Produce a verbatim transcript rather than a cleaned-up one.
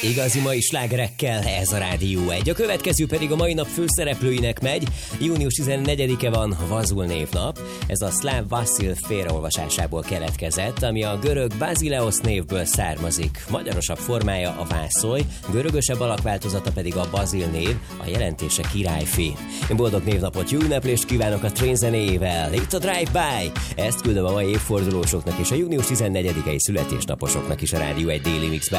Igazi mai slágerekkel ez a Rádió egy. A következő pedig a mai nap főszereplőinek megy. június tizennegyedike van, Vazul névnap. Ez a szláv Vasil félreolvasásából keletkezett, ami a görög Basileos névből származik. Magyarosabb formája a Vászolj, görögösebb alakváltozata pedig a Bazil név, a jelentése királyfi. Boldog névnapot, jó ünneplést kívánok a Train zenéjével. Itt a Drive-By. Ezt küldöm a mai évfordulósoknak és a június tizennegyedikei születésnaposoknak is a Rádió egy Daily Mixben.